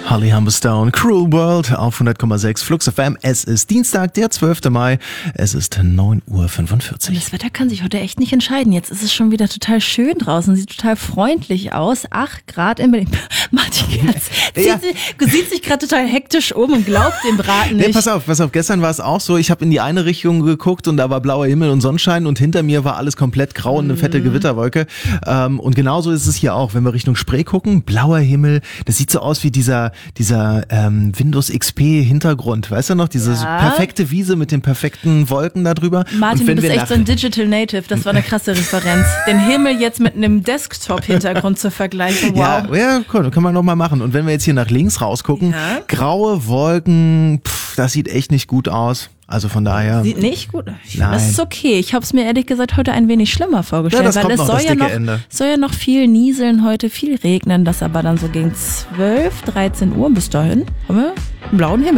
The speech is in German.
Holly Humberstone, Cruel World auf 100,6 Flux FM. Es ist Dienstag, der 12. Mai. Es ist 9:45 Uhr. Das Wetter kann sich heute echt nicht entscheiden. Jetzt ist es schon wieder total schön draußen. Sieht total freundlich aus. 8 Grad in Berlin. Martin Gerz sieht sich gerade total hektisch um und glaubt dem Braten nicht. Nee, pass auf. Gestern war es auch so. Ich habe in die eine Richtung geguckt und da war blauer Himmel und Sonnenschein und hinter mir war alles komplett grau und eine fette Gewitterwolke. Und genauso ist es hier auch. Wenn wir Richtung Spree gucken, blauer Himmel. Das sieht so aus wie dieser Windows XP Hintergrund, weißt du noch? Diese perfekte Wiese mit den perfekten Wolken da drüber. Martin, du bist echt so ein Digital Native, das war eine krasse Referenz. Den Himmel jetzt mit einem Desktop-Hintergrund zu vergleichen, wow. Ja, cool, kann man noch mal machen. Und wenn wir jetzt hier nach links rausgucken, graue Wolken, das sieht echt nicht gut aus. Also von daher. Sieht nicht gut aus. Das ist okay. Ich habe es mir ehrlich gesagt heute ein wenig schlimmer vorgestellt, das weil kommt es noch, soll ja noch viel nieseln heute, viel regnen, das aber dann so gegen 12, 13 Uhr bis dahin haben wir einen blauen Himmel.